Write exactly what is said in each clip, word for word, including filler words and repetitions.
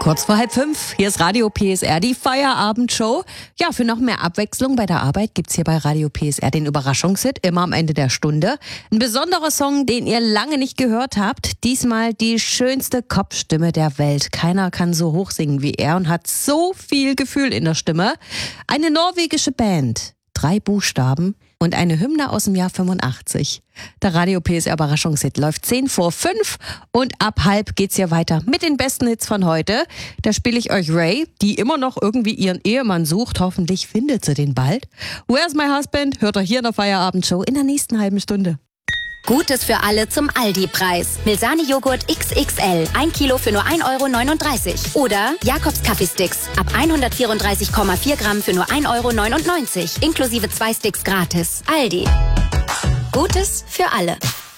Kurz vor halb fünf, hier ist Radio P S R, die Feierabendshow. Ja, für noch mehr Abwechslung bei der Arbeit gibt's hier bei Radio P S R den Überraschungshit, immer am Ende der Stunde. Ein besonderer Song, den ihr lange nicht gehört habt. Diesmal die schönste Kopfstimme der Welt. Keiner kann so hoch singen wie er und hat so viel Gefühl in der Stimme. Eine norwegische Band, drei Buchstaben und eine Hymne aus dem Jahr fünfundachtzig. Der Radio P S R Überraschungshit läuft zehn vor fünf und ab halb geht's hier weiter mit den besten Hits von heute. Da spiele ich euch Ray, die immer noch irgendwie ihren Ehemann sucht. Hoffentlich findet sie den bald. Where's My Husband? Hört ihr hier in der Feierabendshow in der nächsten halben Stunde. Gutes für alle zum Aldi-Preis. Milsani-Joghurt X X L, ein Kilo für nur ein Euro neununddreißig. Oder Jakobs Kaffeesticks, ab hundertvierunddreißig Komma vier Gramm für nur ein Euro neunundneunzig. Inklusive zwei Sticks gratis. Aldi. Gutes für alle.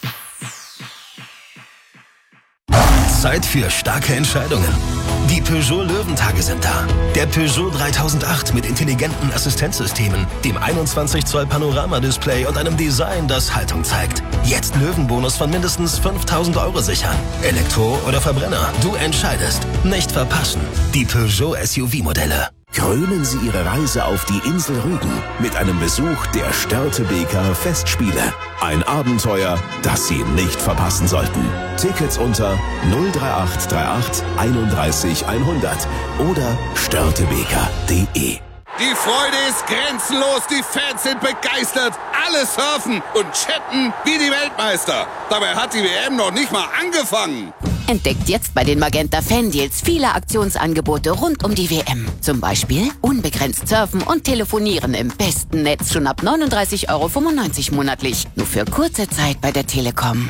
Zeit für starke Entscheidungen. Die Peugeot Löwentage sind da. Der Peugeot dreitausendacht mit intelligenten Assistenzsystemen, dem einundzwanzig Zoll Panoramadisplay und einem Design, das Haltung zeigt. Jetzt Löwenbonus von mindestens fünftausend Euro sichern. Elektro oder Verbrenner, du entscheidest. Nicht verpassen. Die Peugeot S U V-Modelle. Krönen Sie Ihre Reise auf die Insel Rügen mit einem Besuch der Störtebeker Festspiele. Ein Abenteuer, das Sie nicht verpassen sollten. Tickets unter null drei acht drei acht einunddreißig hundert oder störtebeker punkt de. Die Freude ist grenzenlos, die Fans sind begeistert, alle surfen und chatten wie die Weltmeister. Dabei hat die W M noch nicht mal angefangen. Entdeckt jetzt bei den Magenta Fan-Deals viele Aktionsangebote rund um die W M. Zum Beispiel unbegrenzt surfen und telefonieren im besten Netz schon ab neununddreißig Euro fünfundneunzig monatlich. Nur für kurze Zeit bei der Telekom.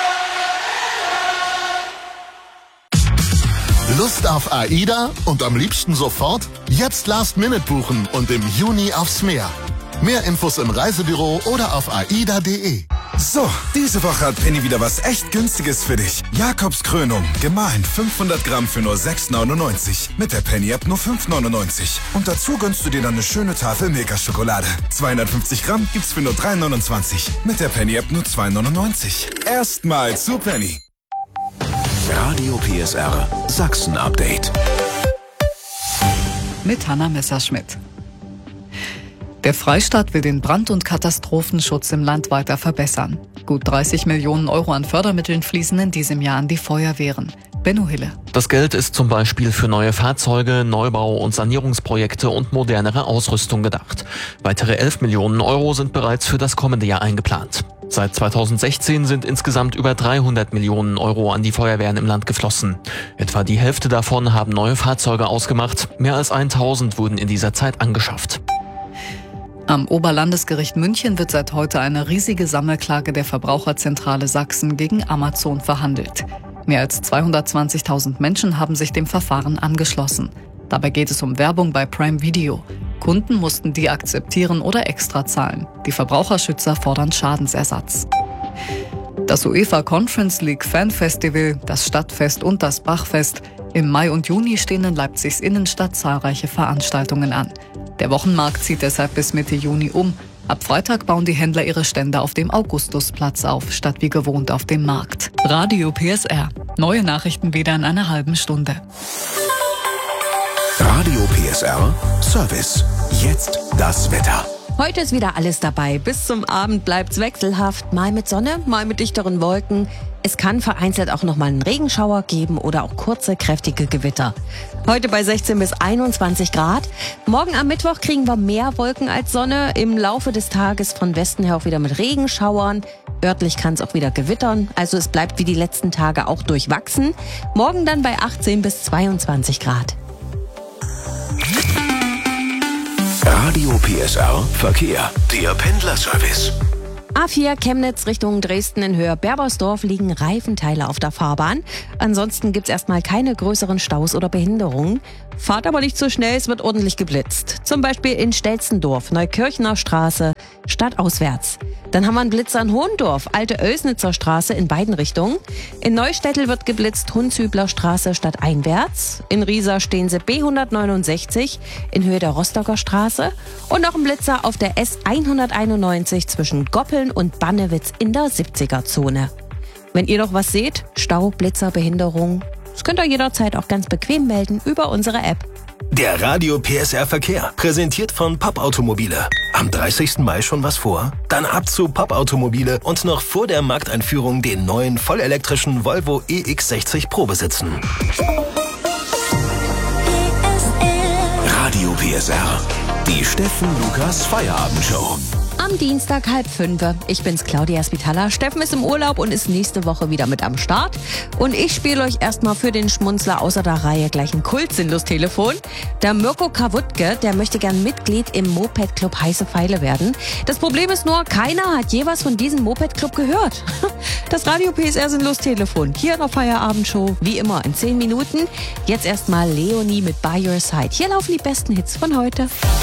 Lust auf AIDA und am liebsten sofort? Jetzt Last Minute buchen und im Juni aufs Meer. Mehr Infos im Reisebüro oder auf aida punkt de. So, diese Woche hat Penny wieder was echt Günstiges für dich. Jakobs Krönung, gemahlen fünfhundert Gramm für nur sechs neunundneunzig. Mit der Penny-App nur fünf neunundneunzig. Und dazu gönnst du dir dann eine schöne Tafel Milka-Schokolade. zweihundertfünfzig Gramm gibt's für nur drei neunundzwanzig. Mit der Penny-App nur zwei neunundneunzig. Erstmal zu Penny. Radio P S R Sachsen-Update. Mit Hanna Messerschmidt. Der Freistaat will den Brand- und Katastrophenschutz im Land weiter verbessern. Gut dreißig Millionen Euro an Fördermitteln fließen in diesem Jahr an die Feuerwehren. Benno Hille. Das Geld ist zum Beispiel für neue Fahrzeuge, Neubau- und Sanierungsprojekte und modernere Ausrüstung gedacht. Weitere elf Millionen Euro sind bereits für das kommende Jahr eingeplant. Seit zweitausendsechzehn sind insgesamt über dreihundert Millionen Euro an die Feuerwehren im Land geflossen. Etwa die Hälfte davon haben neue Fahrzeuge ausgemacht. Mehr als tausend wurden in dieser Zeit angeschafft. Am Oberlandesgericht München wird seit heute eine riesige Sammelklage der Verbraucherzentrale Sachsen gegen Amazon verhandelt. Mehr als zweihundertzwanzigtausend Menschen haben sich dem Verfahren angeschlossen. Dabei geht es um Werbung bei Prime Video. Kunden mussten die akzeptieren oder extra zahlen. Die Verbraucherschützer fordern Schadensersatz. Das UEFA Conference League Fan Festival, das Stadtfest und das Bachfest. Im Mai und Juni stehen in Leipzigs Innenstadt zahlreiche Veranstaltungen an. Der Wochenmarkt zieht deshalb bis Mitte Juni um. Ab Freitag bauen die Händler ihre Stände auf dem Augustusplatz auf, statt wie gewohnt auf dem Markt. Radio P S R. Neue Nachrichten wieder in einer halben Stunde. Radio P S R Service. Jetzt das Wetter. Heute ist wieder alles dabei. Bis zum Abend bleibt's wechselhaft. Mal mit Sonne, mal mit dichteren Wolken. Es kann vereinzelt auch noch mal einen Regenschauer geben oder auch kurze, kräftige Gewitter. Heute bei sechzehn bis einundzwanzig Grad. Morgen am Mittwoch kriegen wir mehr Wolken als Sonne. Im Laufe des Tages von Westen her auch wieder mit Regenschauern. Örtlich kann es auch wieder gewittern. Also es bleibt wie die letzten Tage auch durchwachsen. Morgen dann bei achtzehn bis zweiundzwanzig Grad. Radio P S R Verkehr. Der Pendlerservice. A vier Chemnitz Richtung Dresden in Höhe Berbersdorf liegen Reifenteile auf der Fahrbahn. Ansonsten gibt's erstmal keine größeren Staus oder Behinderungen. Fahrt aber nicht so schnell, es wird ordentlich geblitzt. Zum Beispiel in Stelzendorf, Neukirchener Straße, stadtauswärts. Dann haben wir einen Blitzer in Hohendorf, Alte Oelsnitzer Straße in beiden Richtungen. In Neustädtel wird geblitzt Hundshübler Straße stadteinwärts. In Riesa stehen sie B hundertneunundsechzig in Höhe der Rostocker Straße. Und noch ein Blitzer auf der S hunderteinundneunzig zwischen Goppeln und Bannewitz in der siebziger Zone. Wenn ihr noch was seht, Stau, Blitzer, Behinderung, Das könnt ihr jederzeit auch ganz bequem melden über unsere App. Der Radio P S R Verkehr, präsentiert von Pop Automobile. Am dreißigsten Mai schon was vor? Dann ab zu Pop Automobile und noch vor der Markteinführung den neuen vollelektrischen Volvo E X sechzig Pro besitzen. Radio P S R, die Steffen Lukas Feierabendshow. Am Dienstag halb fünf. Ich bin's, Claudia Spitaler. Steffen ist im Urlaub und ist nächste Woche wieder mit am Start. Und ich spiele euch erstmal für den Schmunzler außer der Reihe gleich ein Kult-Sinnlos-Telefon. Der Mirko Kawutke, der möchte gern Mitglied im Moped-Club Heiße Pfeile werden. Das Problem ist nur, keiner hat je was von diesem Moped-Club gehört. Das Radio P S R Sinnlos-Telefon hier in der Feierabendshow, wie immer in zehn Minuten. Jetzt erstmal Leonie mit By Your Side. Hier laufen die besten Hits von heute.